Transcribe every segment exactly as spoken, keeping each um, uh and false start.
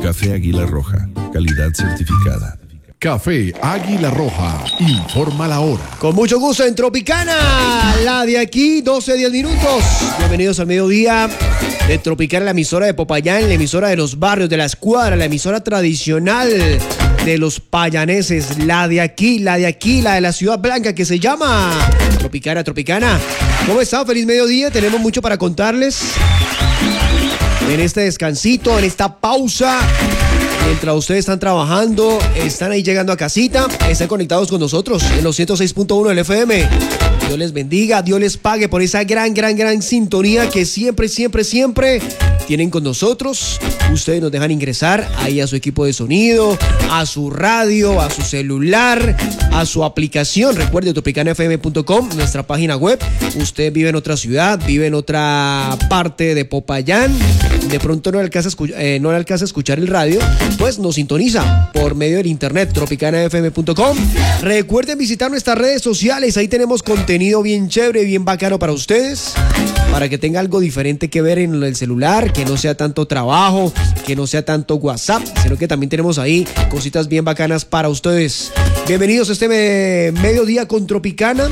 Café Águila Roja, calidad certificada. Café Águila Roja, informa la hora. Con mucho gusto en Tropicana, la de aquí, doce, diez minutos. Bienvenidos al mediodía de Tropicana, la emisora de Popayán, la emisora de los barrios, de la escuadra, la emisora tradicional de los payaneses, la de aquí, la de aquí, la de la Ciudad Blanca, que se llama Tropicana, Tropicana. ¿Cómo están? Feliz mediodía, tenemos mucho para contarles en este descansito, en esta pausa. Mientras ustedes están trabajando, están ahí llegando a casita, están conectados con nosotros en los ciento seis punto uno del F M. Dios les bendiga, Dios les pague por esa gran, gran, gran sintonía que siempre, siempre, siempre tienen con nosotros. Ustedes nos dejan ingresar ahí a su equipo de sonido, a su radio, a su celular, a su aplicación. Recuerde, tropicana f m punto com, nuestra página web. Usted vive en otra ciudad, vive en otra parte de Popayán, de pronto no le alcanza a escuchar, eh, no le alcanza a escuchar el radio, pues nos sintoniza por medio del internet, tropicana f m punto com. Recuerden visitar nuestras redes sociales, ahí tenemos contenido bien chévere, bien bacano para ustedes, para que tenga algo diferente que ver en el celular, que no sea tanto trabajo, que no sea tanto WhatsApp, sino que también tenemos ahí cositas bien bacanas para ustedes. Bienvenidos a este me- mediodía con Tropicana.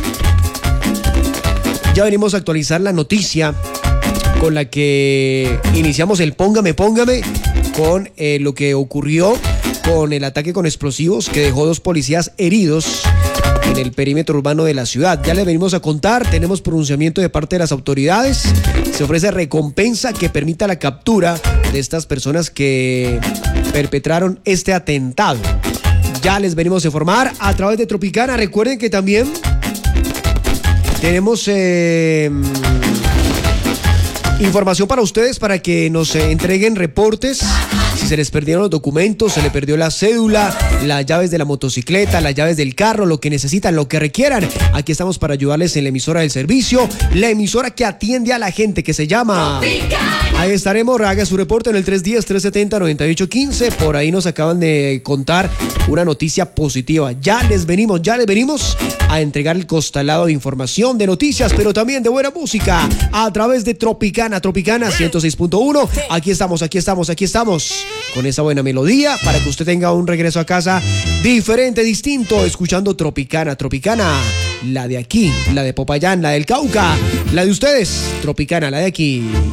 Ya venimos a actualizar la noticia con la que iniciamos el Póngame, Póngame, con eh, lo que ocurrió con el ataque con explosivos que dejó dos policías heridos en el perímetro urbano de la ciudad. Ya les venimos a contar, tenemos pronunciamiento de parte de las autoridades, se ofrece recompensa que permita la captura de estas personas que perpetraron este atentado. Ya les venimos a informar a través de Tropicana. Recuerden que también tenemos eh, información para ustedes, para que nos eh, entreguen reportes. Si se les perdieron los documentos, se les perdió la cédula, las llaves de la motocicleta, las llaves del carro, lo que necesitan, lo que requieran. Aquí estamos para ayudarles en la emisora del servicio, la emisora que atiende a la gente, que se llama Tropicana. Ahí estaremos, haga su reporte en el tres uno cero, tres siete cero, nueve ocho uno cinco. Por ahí nos acaban de contar una noticia positiva. Ya les venimos, ya les venimos a entregar el costalado de información, de noticias, pero también de buena música a través de Tropicana, Tropicana ciento seis punto uno. Aquí estamos, aquí estamos, aquí estamos con esa buena melodía para que usted tenga un regreso a casa diferente, distinto, escuchando Tropicana, Tropicana, la de aquí, la de Popayán, la del Cauca, la de ustedes, Tropicana, la de aquí.